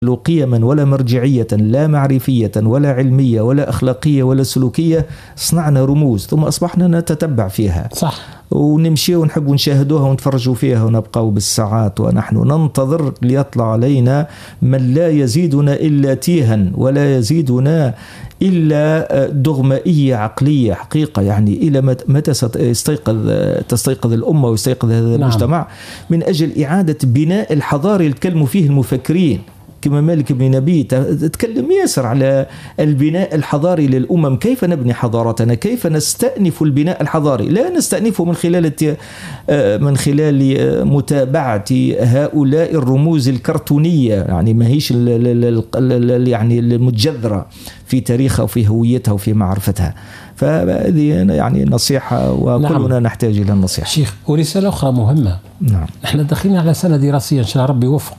قيما ولا مرجعية، لا معرفية ولا علمية ولا أخلاقية ولا سلوكية، صنعنا رموز ثم أصبحنا نتتبع فيها. صح. ونمشي ونحب نشاهدوها ونتفرجوا فيها ونبقى بالساعات ونحن ننتظر ليطلع علينا من لا يزيدنا إلا تيها ولا يزيدنا إلا دغمائية عقلية حقيقة. يعني إلى متى تستيقظ الأمة ويستيقظ هذا المجتمع من أجل إعادة بناء الحضاري اللي تكلموا فيه المفكرين كما مالك بن نبي تتكلم ياسر على البناء الحضاري للأمم، كيف نبني حضارتنا، كيف نستأنف البناء الحضاري. لا نستأنفه من خلال متابعة هؤلاء الرموز الكرتونية، يعني ما هيش يعني المتجذرة في تاريخها وفي هويتها وفي معرفتها. فهذه يعني نصيحة وكلنا نحتاج إلى النصيحة. شيخ، ورسالة أخرى مهمة. نعم. نحن داخلين على سنة دراسية إن شاء الله ربي يوفق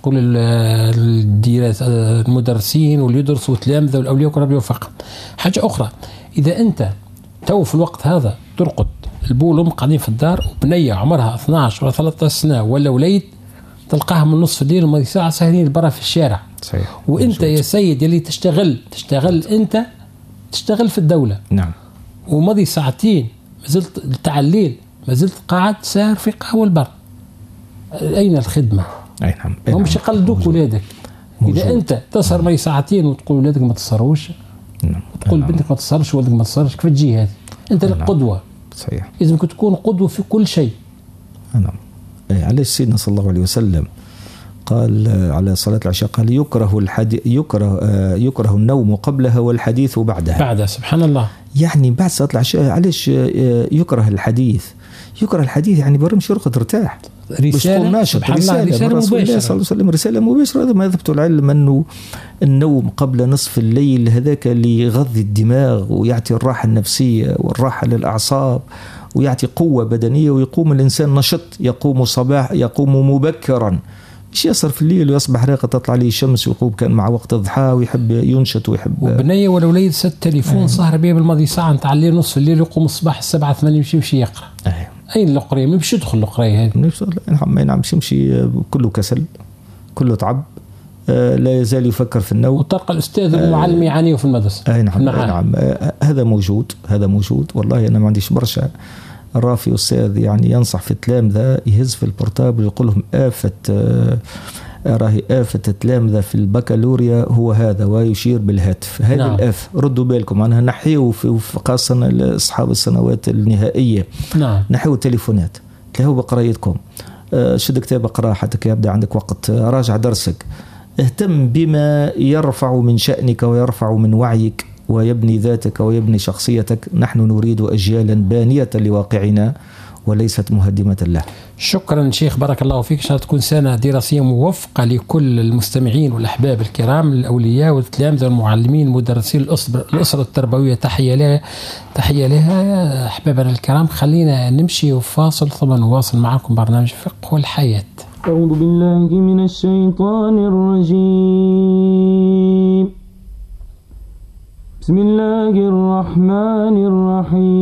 المدرسين واللي يدرسوا والتلامذة والأولياء وربي يوفقهم. حاجة أخرى، إذا أنت تو في الوقت هذا ترقد البو والأم قاعدين في الدار وبنية عمرها 12 ولا 13 سنة ولا وليد تلقاها من نصف الليل وما ساعة سهرين برا في الشارع. صحيح. وأنت يا سيد اللي تشتغل أنت تشتغل في الدولة. نعم. ومضي ساعتين مازلت تاع الليل مازلت قاعد ساهر في قهوة البر. أين الخدمة؟ أي نعم. هم مش يقلدوك ولادك. إذا أنت تسهر مي ساعتين وتقول ولادك ما تصروش، وتقول بنتك ما تصرش وولدك ما تصرش، كيف تجي هذه؟ أنت القدوة. صحيح. لازم تكون قدوة في كل شيء. نعم. علاش سيدنا صلى الله عليه وسلم قال على صلاة العشاء قال يكره النوم قبلها والحديث بعدها. سبحان الله. يعني بعد صلاة العشاء علاش يكره الحديث؟ يكره الحديث يعني برمش يرقد ارتاح. رسالة سبحان الله، رسالة رسول الله صلى الله عليه وسلم، رسالة مباشرة. هذا ما يثبت العلم أنه النوم قبل نصف الليل هذاك اللي يغذي الدماغ ويعطي الراحة النفسية والراحة للأعصاب ويعطي قوة بدنية، ويقوم الإنسان نشط، يقوم مبكرا، مش يسهر في الليل ويصبح راقد تطلع عليه الشمس ويقوم كان مع وقت الضحى ويحب ينشط ويحب. وبنية ولا وليد ست تليفون سهر بيه بالماضي ساعة نتاع الليل نصف الليل يقوم الصباح 7-8 يمشي يقرأ. أين القرية؟ ما بيش يدخل القرية هذه. ما ينعمش يمشي، كله كسل، كله تعب، لا يزال يفكر في النوم. وتلقى الأستاذ المعلم يعانيه في المدرسة. نعم. هذا موجود والله. أنا ما عنديش برشا الرافي أستاذ يعني ينصح في التلامذة يهز في البورتابل ويقول لهم آفة التلامذة في البكالوريا هو هذا، ويشير بالهاتف. هذه نعم. الآفة ردوا بالكم عنها، نحيوا خاصة أصحاب السنوات النهائية. نعم. نحيوا التليفونات، تلاقوا بقرايتكم، شد كتاب اقرأ حتى يبدأ عندك وقت، راجع درسك، اهتم بما يرفع من شأنك ويرفع من وعيك ويبني ذاتك ويبني شخصيتك. نحن نريد أجيالا بانية لواقعنا وليست مهدمة له. شكرا شيخ، بارك الله فيك. إن شاء الله تكون سنة دراسية موفقة لكل المستمعين والأحباب الكرام، الأولياء والتلامذة والمعلمين المدرسين، الأسرة التربوية. تحية لها أحبابنا الكرام. خلينا نمشي وفاصل ثم نواصل معكم برنامج فقه الحياة. أعوذ بالله من الشيطان الرجيم. بسم الله الرحمن الرحيم.